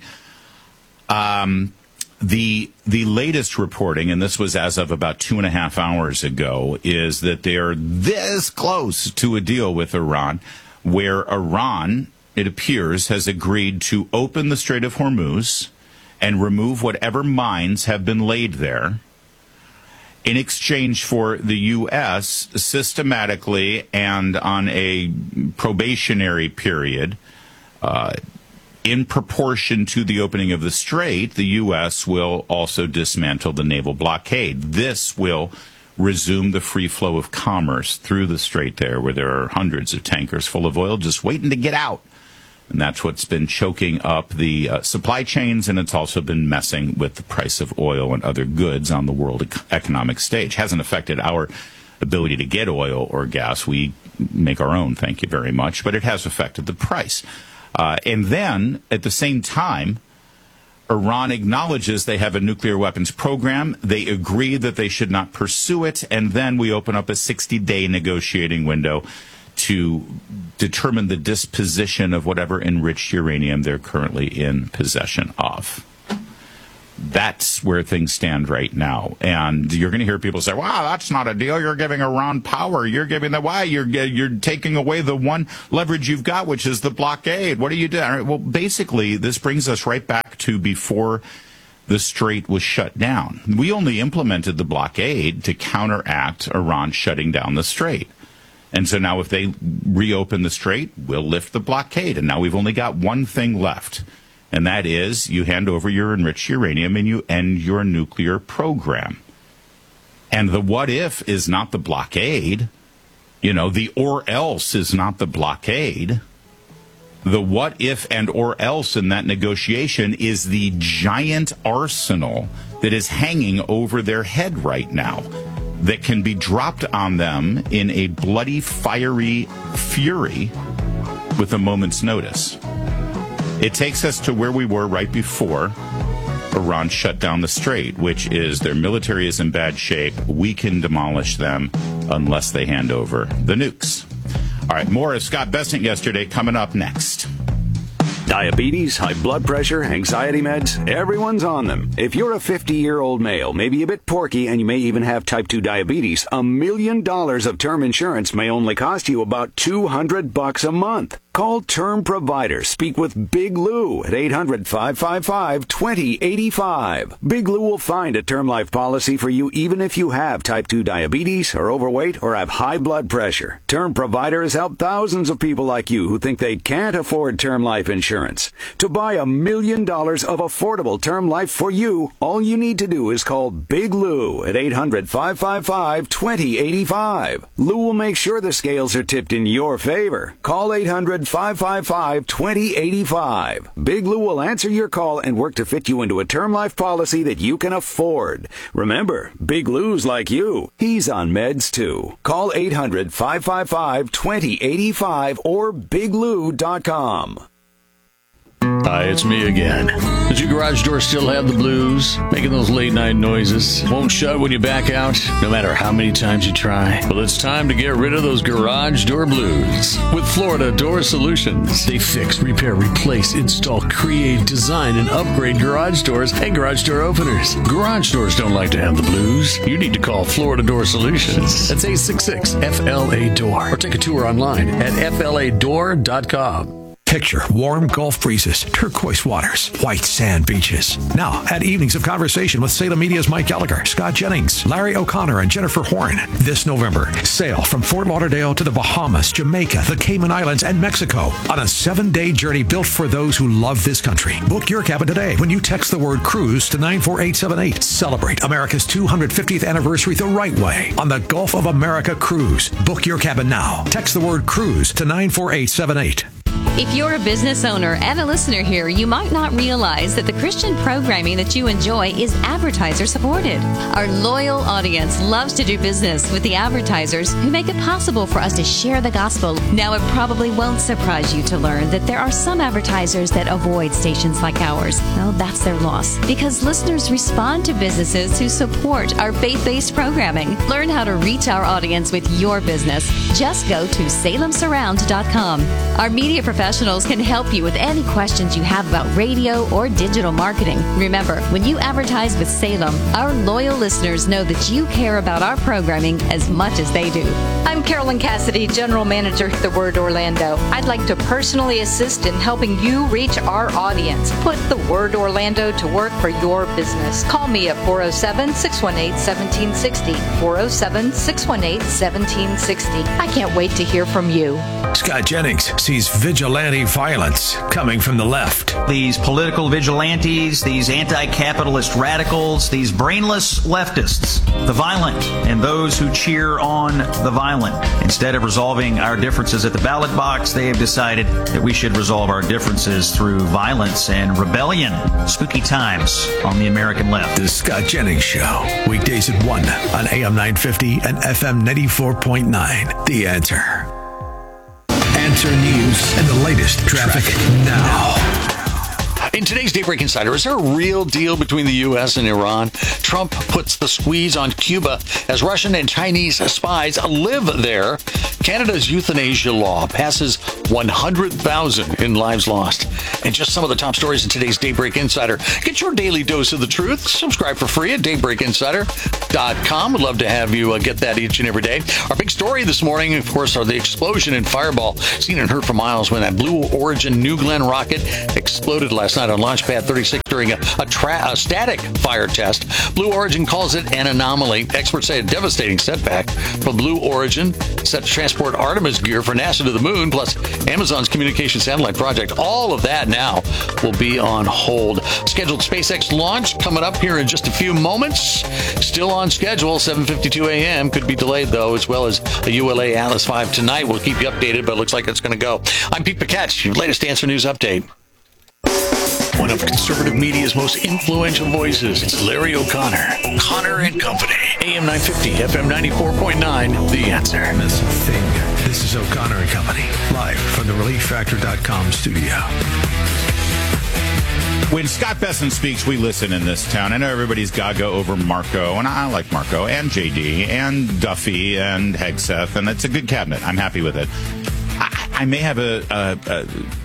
Um, the the latest reporting, and this was as of about two and a half hours ago, is that they're this close to a deal with Iran, where Iran, it appears, has agreed to open the Strait of Hormuz and remove whatever mines have been laid there, in exchange for the U S systematically and on a probationary period, uh, in proportion to the opening of the strait, the U S will also dismantle the naval blockade. This will resume the free flow of commerce through the strait there, where there are hundreds of tankers full of oil just waiting to get out. And that's what's been choking up the uh, supply chains, and it's also been messing with the price of oil and other goods on the world ec- economic stage. Hasn't affected our ability to get oil or gas. We make our own, thank you very much, but it has affected the price. Uh, and then, at the same time, Iran acknowledges they have a nuclear weapons program. They agree that they should not pursue it, and then we open up a sixty-day negotiating window to determine the disposition of whatever enriched uranium they're currently in possession of. That's where things stand right now. And you're going to hear people say, wow, that's not a deal. You're giving Iran power. You're giving the why? You're you're taking away the one leverage you've got, which is the blockade. What are you doing? Well, basically, this brings us right back to before the Strait was shut down. We only implemented the blockade to counteract Iran shutting down the Strait. And so now if they reopen the Strait, we'll lift the blockade. And now we've only got one thing left. And that is you hand over your enriched uranium and you end your nuclear program. And the what if is not the blockade. You know, the or else is not the blockade. The what if and or else in that negotiation is the giant arsenal that is hanging over their head right now, that can be dropped on them in a bloody, fiery fury with a moment's notice. It takes us to where we were right before Iran shut down the Strait, which is their military is in bad shape. We can demolish them unless they hand over the nukes. All right, more of Scott Bessent yesterday coming up next. Diabetes, high blood pressure, anxiety meds, everyone's on them. If you're a fifty-year-old male, maybe a bit porky, and you may even have type two diabetes, a million dollars of term insurance may only cost you about two hundred bucks a month. Call Term Provider. Speak with Big Lou at eight hundred, five five five, two zero eight five. Big Lou will find a term life policy for you even if you have type two diabetes, are overweight, or have high blood pressure. Term Provider has helped thousands of people like you who think they can't afford term life insurance. To buy a million dollars of affordable term life for you, all you need to do is call Big Lou at eight hundred, five five five, two zero eight five. Lou will make sure the scales are tipped in your favor. Call eight hundred, five five five, two zero eight five. Big Lou will answer your call and work to fit you into a term life policy that you can afford. Remember, Big Lou's like you. He's on meds too. Call eight hundred, five five five, two zero eight five or big lou dot com. Hi, it's me again. Does your garage door still have the blues? Making those late night noises? Won't shut when you back out, no matter how many times you try? Well, it's time to get rid of those garage door blues with Florida Door Solutions. They fix, repair, replace, install, create, design, and upgrade garage doors and garage door openers. Garage doors don't like to have the blues. You need to call Florida Door Solutions. That's eight six six F L A door or take a tour online at F L A door dot com. Picture warm Gulf breezes, turquoise waters, white sand beaches. Now, at Evenings of Conversation with Salem Media's Mike Gallagher, Scott Jennings, Larry O'Connor, and Jennifer Horn. This November, sail from Fort Lauderdale to the Bahamas, Jamaica, the Cayman Islands, and Mexico on a seven-day journey built for those who love this country. Book your cabin today when you text the word cruise to nine four eight seven eight. Celebrate America's two hundred fiftieth anniversary the right way on the Gulf of America Cruise. Book your cabin now. Text the word cruise to nine four eight seven eight. If you're a business owner and a listener here, you might not realize that the Christian programming that you enjoy is advertiser supported. Our loyal audience loves to do business with the advertisers who make it possible for us to share the gospel. Now, it probably won't surprise you to learn that there are some advertisers that avoid stations like ours. Well, that's their loss, because listeners respond to businesses who support our faith-based programming. Learn how to reach our audience with your business. Just go to salem surround dot com. Our media professionals can help you with any questions you have about radio or digital marketing. Remember, when you advertise with Salem, our loyal listeners know that you care about our programming as much as they do. I'm Carolyn Cassidy, General Manager at The Word Orlando. I'd like to personally assist in helping you reach our audience. Put The Word Orlando to work for your business. Call me at four oh seven, six one eight, one seven six oh, four oh seven, six one eight, one seven six oh. I can't wait to hear from you. Scott Jennings sees vigilante violence coming from the left. These political vigilantes, these anti-capitalist radicals, these brainless leftists, the violent, and those who cheer on the violent. Instead of resolving our differences at the ballot box, they have decided that we should resolve our differences through violence and rebellion. Spooky times on the American left. The Scott Jennings Show, weekdays at one on A M nine fifty and F M ninety-four point nine. The Answer. Answer News and the latest traffic, traffic now. In today's Daybreak Insider, is there a real deal between the U S and Iran? Trump puts the squeeze on Cuba as Russian and Chinese spies live there. Canada's euthanasia law passes one hundred thousand in lives lost. And just some of the top stories in today's Daybreak Insider. Get your daily dose of the truth. Subscribe for free at daybreak insider dot com. We'd love to have you uh, get that each and every day. Our big story this morning, of course, are the explosion in Fireball. Seen and heard for miles when that Blue Origin New Glenn rocket exploded last night on Launch Pad thirty-six during a, a, tra- a static fire test. Blue Origin calls it an anomaly. Experts say a devastating setback for Blue Origin, set to transport Artemis gear for NASA to the moon, plus Amazon's communication satellite project. All of that now will be on hold. Scheduled SpaceX launch coming up here in just a few moments. Still on schedule, seven fifty-two a.m. Could be delayed, though, as well as a U L A Atlas five tonight. We'll keep you updated, but it looks like it's going to go. I'm Pete Picatch, your latest Answer News update. One of conservative media's most influential voices. It's Larry O'Connor. Connor and Company. A M nine fifty, F M ninety-four point nine, The Answer. That's the thing. This is O'Connor and Company, live from the relief factor dot com studio. When Scott Bessent speaks, we listen in this town. I know everybody's gaga over Marco, and I like Marco, and J D, and Duffy, and Hegseth, and it's a good cabinet. I'm happy with it. I, I may have a... a, a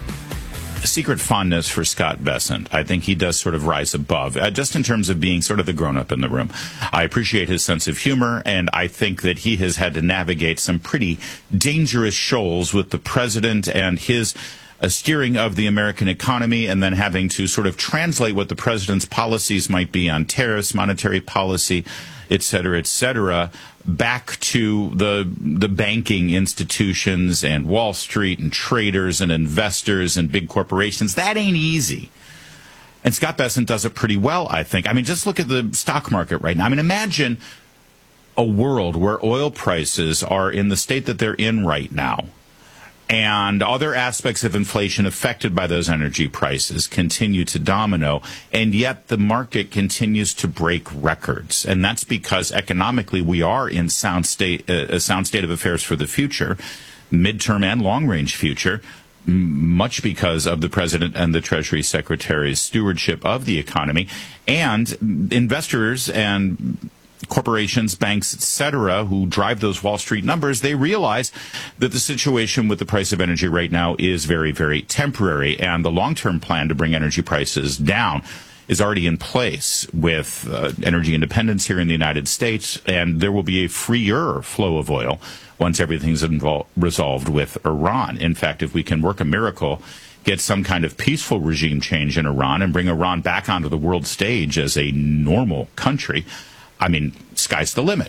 A secret fondness for Scott Bessent. I think he does sort of rise above, uh, just in terms of being sort of the grown-up in the room. I appreciate his sense of humor, and I think that he has had to navigate some pretty dangerous shoals with the president and his uh, steering of the American economy, and then having to sort of translate what the president's policies might be on tariffs, monetary policy, et cetera, et cetera, back to the the banking institutions and Wall Street and traders and investors and big corporations. That ain't easy. And Scott Bessent does it pretty well, I think. I mean, just look at the stock market right now. I mean, imagine a world where oil prices are in the state that they're in right now, and other aspects of inflation affected by those energy prices continue to domino, and yet the market continues to break records. And that's because economically we are in sound state, uh, a sound state of affairs for the future, midterm and long-range future, m- much because of the President and the Treasury Secretary's stewardship of the economy, and investors and corporations, banks, et cetera, who drive those Wall Street numbers, they realize that the situation with the price of energy right now is very, very temporary, and the long-term plan to bring energy prices down is already in place with uh, energy independence here in the United States, and there will be a freer flow of oil once everything's invol- resolved with Iran. In fact, if we can work a miracle, get some kind of peaceful regime change in Iran and bring Iran back onto the world stage as a normal country, I mean, sky's the limit.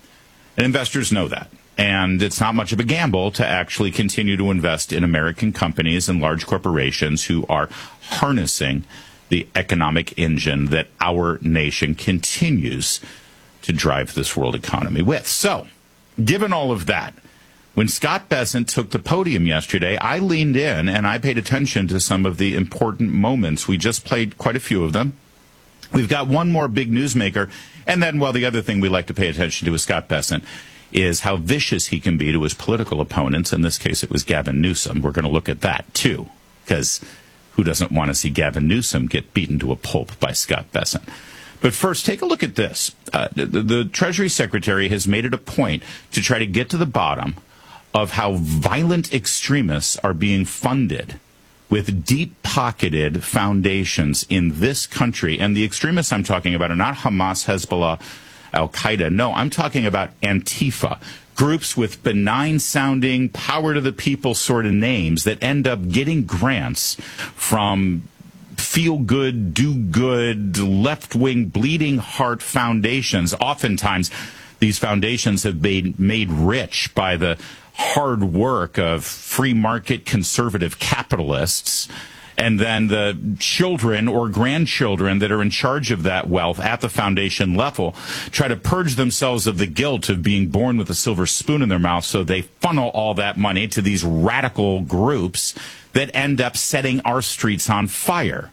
And investors know that. And it's not much of a gamble to actually continue to invest in American companies and large corporations who are harnessing the economic engine that our nation continues to drive this world economy with. So, given all of that, when Scott Bessent took the podium yesterday, I leaned in and I paid attention to some of the important moments. We just played quite a few of them. We've got one more big newsmaker, and then, well, the other thing we like to pay attention to with Scott Bessent is how vicious he can be to his political opponents. In this case, it was Gavin Newsom. We're going to look at that, too, because who doesn't want to see Gavin Newsom get beaten to a pulp by Scott Bessent? But first, take a look at this. Uh, the, the Treasury Secretary has made it a point to try to get to the bottom of how violent extremists are being funded with deep-pocketed foundations in this country. And the extremists I'm talking about are not Hamas, Hezbollah, Al-Qaeda. No, I'm talking about Antifa, groups with benign-sounding, power-to-the-people sort of names that end up getting grants from feel-good, do-good, left-wing, bleeding-heart foundations. Oftentimes, these foundations have been made rich by the hard work of free market conservative capitalists, and then the children or grandchildren that are in charge of that wealth at the foundation level try to purge themselves of the guilt of being born with a silver spoon in their mouth, so they funnel all that money to these radical groups that end up setting our streets on fire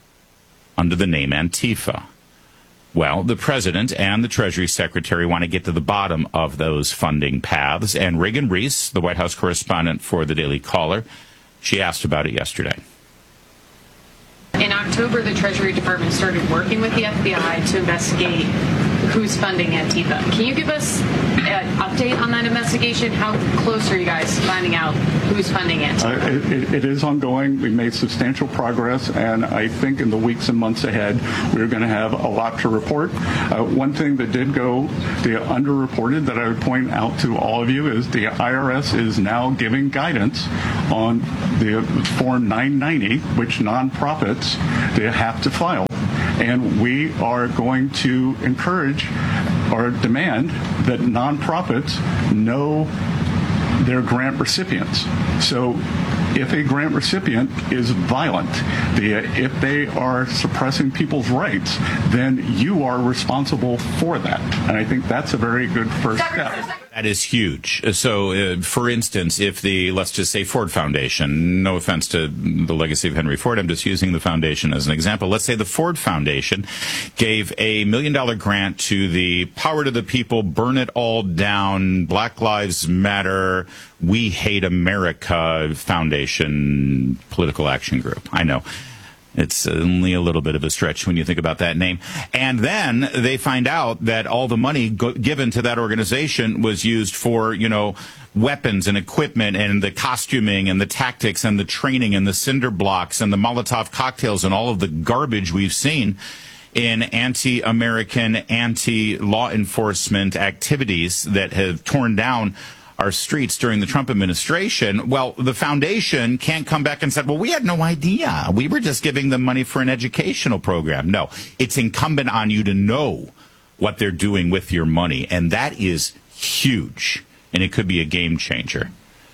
under the name Antifa. Well, the president and the Treasury Secretary want to get to the bottom of those funding paths. And Reagan Reese, the White House correspondent for the Daily Caller, she asked about it yesterday. In October, the Treasury Department started working with the F B I to investigate who's funding Antifa. Can you give us an update on that investigation? How close are you guys to finding out who's funding Antifa? Uh, it, it is ongoing. We made substantial progress, and I think in the weeks and months ahead, we're going to have a lot to report. Uh, one thing that did go the underreported that I would point out to all of you is the I R S is now giving guidance on the Form nine ninety, which nonprofits they have to file. And we are going to encourage or demand that nonprofits know their grant recipients. So if a grant recipient is violent, the, if they are suppressing people's rights, then you are responsible for that. And I think that's a very good first step. That is huge. So, uh, for instance, if the, let's just say Ford Foundation, no offense to the legacy of Henry Ford, I'm just using the foundation as an example. Let's say the Ford Foundation gave a million dollar grant to the Power to the People, Burn It All Down, Black Lives Matter, We Hate America Foundation Political Action Group. I know. It's only a little bit of a stretch when you think about that name. And then they find out that all the money go- given to that organization was used for, you know, weapons and equipment and the costuming and the tactics and the training and the cinder blocks and the Molotov cocktails and all of the garbage we've seen in anti-American, anti-law enforcement activities that have torn down our streets during the Trump administration. Well, the foundation can't come back and say, well, we had no idea. We were just giving them money for an educational program. No, it's incumbent on you to know what they're doing with your money. And that is huge. And it could be a game changer.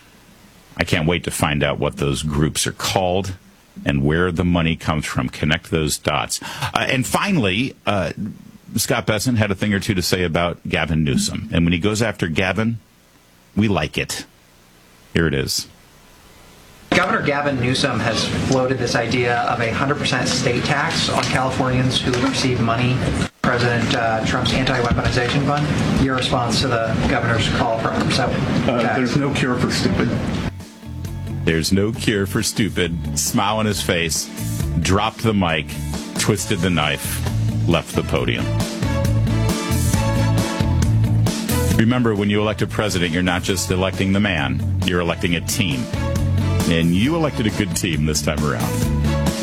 I can't wait to find out what those groups are called and where the money comes from. Connect those dots. Uh, and finally, uh, Scott Bessent had a thing or two to say about Gavin Newsom. And when he goes after Gavin, we like it. Here it is. Governor Gavin Newsom has floated this idea of a one hundred percent state tax on Californians who receive money from President uh, Trump's anti-weaponization fund. Your response to the governor's call for one hundred percent tax? Uh, there's no cure for stupid. There's no cure for stupid. Smile on his face, dropped the mic, twisted the knife, left the podium. Remember, when you elect a president, you're not just electing the man, you're electing a team. And you elected a good team this time around.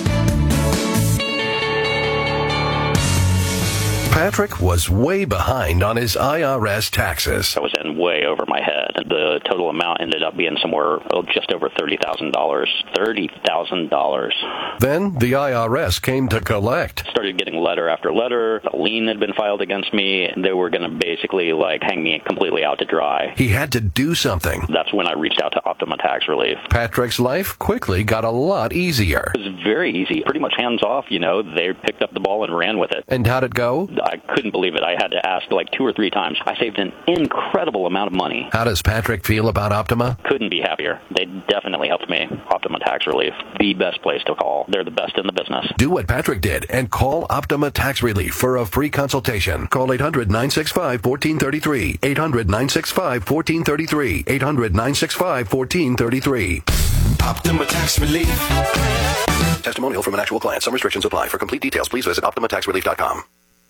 Patrick was way behind on his I R S taxes. I was in way over my head. The total amount ended up being somewhere oh, just over thirty thousand dollars. thirty thousand dollars. Then the I R S came to collect. Started getting letter after letter. A lien had been filed against me. They were going to basically like hang me completely out to dry. He had to do something. That's when I reached out to Optima Tax Relief. Patrick's life quickly got a lot easier. It was very easy. Pretty much hands off, you know. They picked up the ball and ran with it. And how'd it go? I couldn't believe it. I had to ask like two or three times. I saved an incredible amount of money. How does Patrick feel about Optima? Couldn't be happier. They definitely helped me. Optima Tax Relief, the best place to call. They're the best in the business. Do what Patrick did and call Optima Tax Relief for a free consultation. Call eight hundred, nine six five, one four three three. eight hundred, nine six five, one four three three. eight hundred, nine six five, one four three three. Optima Tax Relief. Testimonial from an actual client. Some restrictions apply. For complete details, please visit optima tax relief dot com.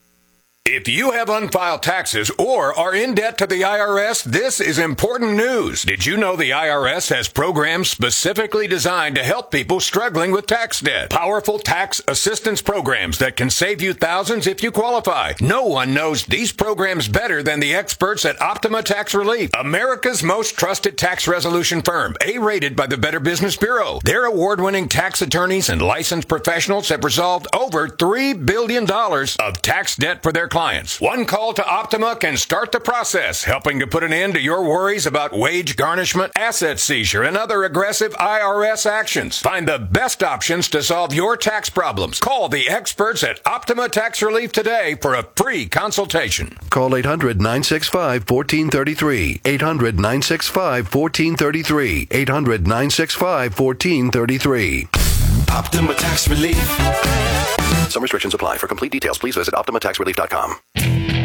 If you have unfiled taxes or are in debt to the I R S, this is important news. Did you know the I R S has programs specifically designed to help people struggling with tax debt? Powerful tax assistance programs that can save you thousands if you qualify. No one knows these programs better than the experts at Optima Tax Relief, America's most trusted tax resolution firm, A-rated by the Better Business Bureau. Their award-winning tax attorneys and licensed professionals have resolved over three billion dollars of tax debt for their clients. Clients. One call to Optima can start the process, helping to put an end to your worries about wage garnishment, asset seizure, and other aggressive I R S actions. Find the best options to solve your tax problems. Call the experts at Optima Tax Relief today for a free consultation. Call eight hundred, nine six five, one four three three. eight hundred, nine six five, one four three three. eight hundred, nine six five, one four three three. Optima Tax Relief. Some restrictions apply. For complete details, please visit optima tax relief dot com.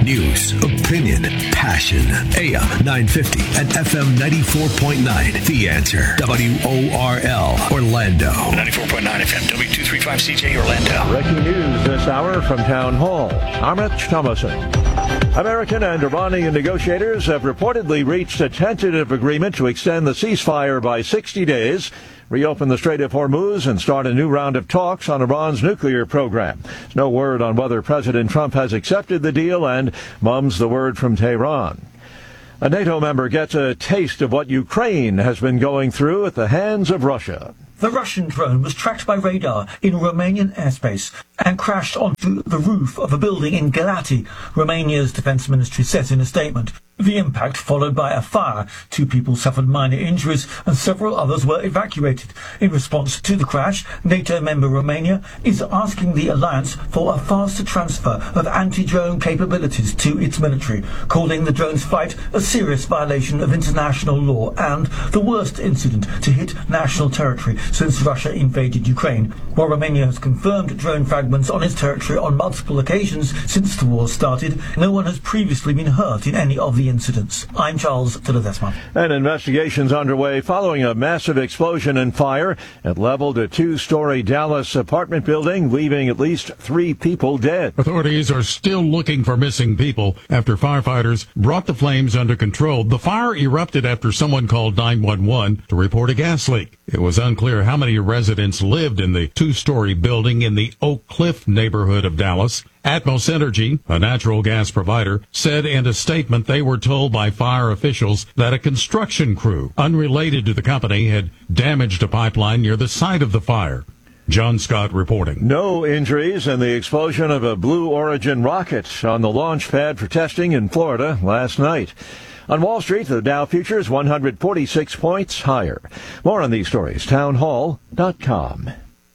News, opinion, passion. A M nine fifty and F M ninety-four point nine. The Answer. W O R L, Orlando. ninety-four point nine F M, W two thirty-five C J, Orlando. Breaking news this hour from Town Hall. I'm Rich Thomason. American and Iranian negotiators have reportedly reached a tentative agreement to extend the ceasefire by sixty days, reopen the Strait of Hormuz, and start a new round of talks on Iran's nuclear program. There's no word on whether President Trump has accepted the deal, and mum's the word from Tehran. A NATO member gets a taste of what Ukraine has been going through at the hands of Russia. The Russian drone was tracked by radar in Romanian airspace and crashed onto the roof of a building in Galati, Romania's defense ministry says in a statement. The impact followed by a fire. Two people suffered minor injuries and several others were evacuated. In response to the crash, NATO member Romania is asking the alliance for a faster transfer of anti-drone capabilities to its military, calling the drone's flight a serious violation of international law and the worst incident to hit national territory since Russia invaded Ukraine. While Romania has confirmed drone fragments on its territory on multiple occasions since the war started, no one has previously been hurt in any of the incidents. I'm Charles Tiledesma. An investigation's underway following a massive explosion and fire. It leveled a two-story Dallas apartment building, leaving at least three people dead. Authorities are still looking for missing people after firefighters brought the flames under control. The fire erupted after someone called nine one one to report a gas leak. It was unclear how many residents lived in the two-story building in the Oak Cliff neighborhood of Dallas. Atmos Energy, a natural gas provider, said in a statement they were told by fire officials that a construction crew unrelated to the company had damaged a pipeline near the site of the fire. John Scott reporting. No injuries in the explosion of a Blue Origin rocket on the launch pad for testing in Florida last night. On Wall Street, the Dow futures one hundred forty-six points higher. More on these stories, town hall dot com.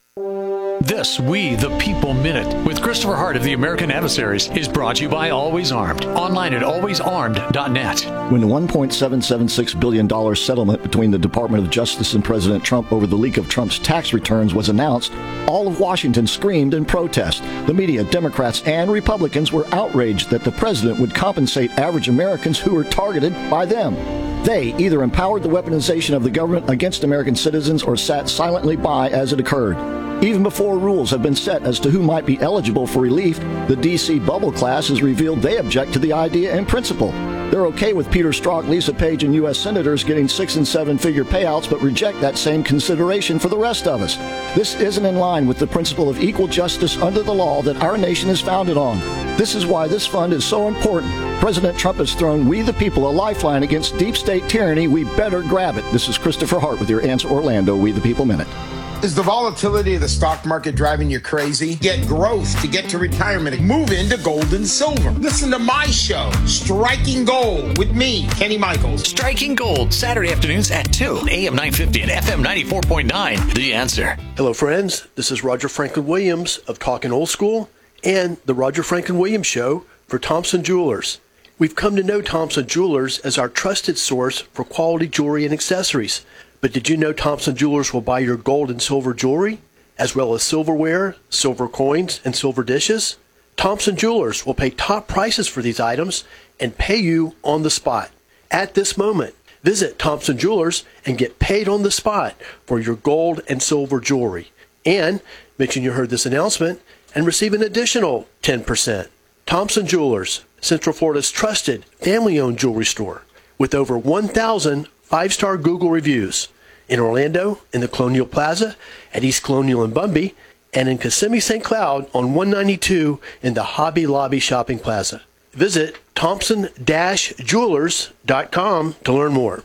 This We the People Minute with Christopher Hart of the American Adversaries is brought to you by Always Armed. Online at always armed dot net. When the one point seven seven six billion dollars settlement between the Department of Justice and President Trump over the leak of Trump's tax returns was announced, all of Washington screamed in protest. The media, Democrats, and Republicans were outraged that the president would compensate average Americans who were targeted by them. They either empowered the weaponization of the government against American citizens or sat silently by as it occurred. Even before rules have been set as to who might be eligible for relief, the D C bubble class has revealed they object to the idea in principle. They're okay with Peter Strzok, Lisa Page, and U S senators getting six- and seven-figure payouts, but reject that same consideration for the rest of us. This isn't in line with the principle of equal justice under the law that our nation is founded on. This is why this fund is so important. President Trump has thrown we the people a lifeline against deep state tyranny. We better grab it. This is Christopher Hart with your Answer Orlando We the People Minute. Is the volatility of the stock market driving you crazy? Get growth to get to retirement. Move into gold and silver. Listen to my show, Striking Gold, with me, Kenny Michaels. Striking Gold, Saturday afternoons at two, A M nine fifty and F M ninety-four point nine. The Answer. Hello, friends. This is Roger Franklin Williams of Talkin' Old School and the Roger Franklin Williams Show for Thompson Jewelers. We've come to know Thompson Jewelers as our trusted source for quality jewelry and accessories. But did you know Thompson Jewelers will buy your gold and silver jewelry, as well as silverware, silver coins, and silver dishes? Thompson Jewelers will pay top prices for these items and pay you on the spot. At this moment, visit Thompson Jewelers and get paid on the spot for your gold and silver jewelry. And mention you heard this announcement and receive an additional ten percent. Thompson Jewelers, Central Florida's trusted family-owned jewelry store, with over one thousand five-star Google reviews in Orlando, in the Colonial Plaza, at East Colonial in Bumby, and in Kissimmee Saint Cloud on one ninety-two in the Hobby Lobby Shopping Plaza. Visit thompson dash jewelers dot com to learn more.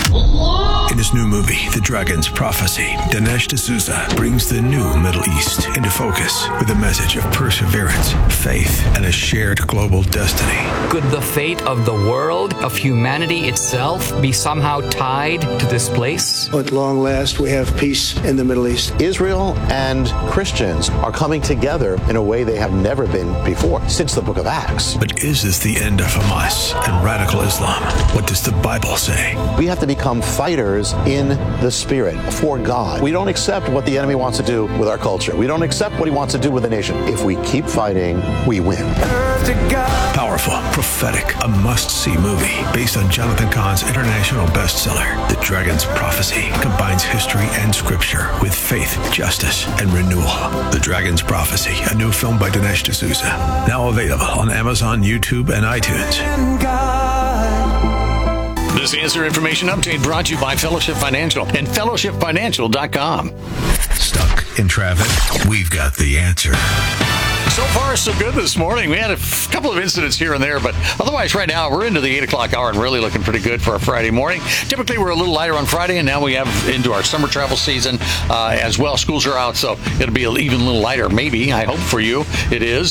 In his new movie, The Dragon's Prophecy, Dinesh D'Souza brings the new Middle East into focus with a message of perseverance, faith, and a shared global destiny. Could the fate of the world, of humanity itself, be somehow tied to this place? At long last, we have peace in the Middle East. Israel and Christians are coming together in a way they have never been before, since the book of Acts. But is this the end of Hamas and radical Islam? What does the Bible say? We have to be become fighters in the spirit for God. We don't accept what the enemy wants to do with our culture. We don't accept what he wants to do with the nation. If we keep fighting, we win. Powerful, prophetic, a must-see movie based on Jonathan Cahn's international bestseller, The Dragon's Prophecy, combines history and scripture with faith, justice, and renewal. The Dragon's Prophecy, a new film by Dinesh D'Souza, now available on Amazon, YouTube, and iTunes. This Answer Information Update brought to you by Fellowship Financial and fellowship financial dot com. Stuck in traffic? We've got the answer. So far, so good this morning. We had a f- couple of incidents here and there, but otherwise right now we're into the eight o'clock hour and really looking pretty good for a Friday morning. Typically we're a little lighter on Friday, and now we have into our summer travel season uh, as well. Schools are out, so it'll be even a little lighter, maybe. I hope for you it is.